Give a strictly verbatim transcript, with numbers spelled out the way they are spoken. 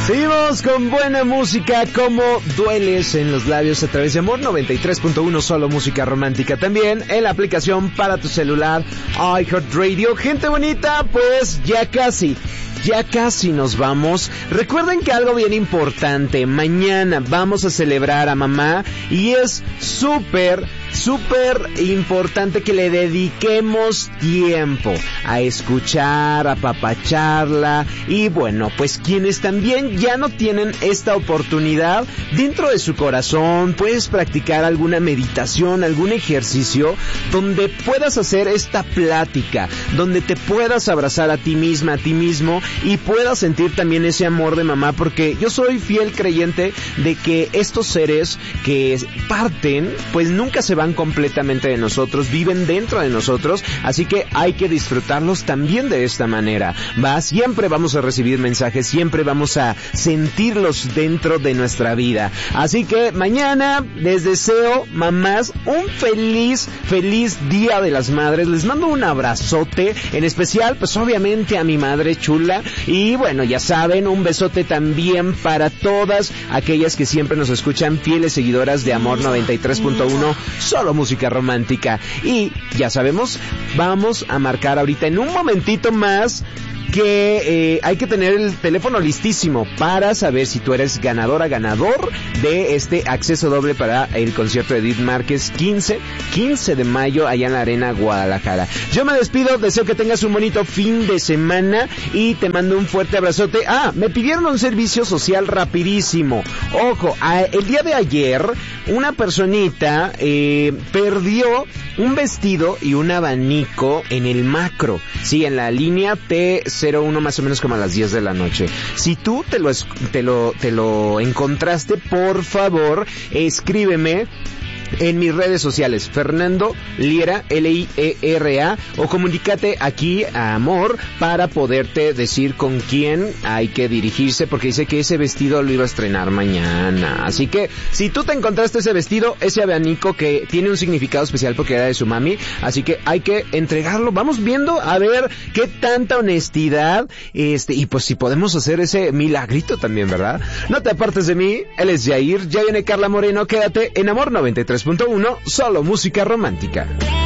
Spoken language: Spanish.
Seguimos con buena música, como Dueles en los labios a través de Amor noventa y tres punto uno, solo música romántica. También en la aplicación para tu celular iHeartRadio. Gente bonita, pues ya casi, ya casi nos vamos. Recuerden que algo bien importante, mañana vamos a celebrar a mamá y es súper, súper importante que le dediquemos tiempo a escuchar, a apapacharla. Y bueno, pues quienes también ya no tienen esta oportunidad, dentro de su corazón puedes practicar alguna meditación, algún ejercicio donde puedas hacer esta plática, donde te puedas abrazar a ti misma, a ti mismo, y puedas sentir también ese amor de mamá, porque yo soy fiel creyente de que estos seres que parten, pues nunca se van completamente de nosotros, viven dentro de nosotros, así que hay que disfrutarlos también de esta manera, ¿va? Siempre vamos a recibir mensajes, siempre vamos a sentirlos dentro de nuestra vida, así que mañana les deseo, mamás, un feliz, feliz Día de las Madres. Les mando un abrazote, en especial, pues obviamente a mi madre chula, y bueno, ya saben, un besote también para todas aquellas que siempre nos escuchan, fieles seguidoras de Amor noventa y tres punto uno, solo música romántica. Y ya sabemos, vamos a marcar ahorita en un momentito más que eh, hay que tener el teléfono listísimo para saber si tú eres ganadora, ganador de este acceso doble para el concierto de Edith Márquez quince de mayo allá en la Arena Guadalajara. Yo me despido, deseo que tengas un bonito fin de semana y te mando un fuerte abrazote. Ah, me pidieron un servicio social rapidísimo. Ojo, a, el día de ayer una personita eh, perdió un vestido y un abanico en el Macro, sí, en la línea T cero uno, más o menos como a las diez de la noche. Si tú te lo, te lo, te lo encontraste, por favor, escríbeme en mis redes sociales, Fernando Liera, L I E R A, o comunícate aquí a Amor para poderte decir con quién hay que dirigirse, porque dice que ese vestido lo iba a estrenar mañana. Así que, si tú te encontraste ese vestido, ese abanico que tiene un significado especial porque era de su mami, así que hay que entregarlo. Vamos viendo a ver qué tanta honestidad, este, y pues si podemos hacer ese milagrito también, ¿verdad? No te apartes de mí, él es Jair, ya viene Carla Moreno, quédate en Amor noventa y tres punto uno, solo música romántica.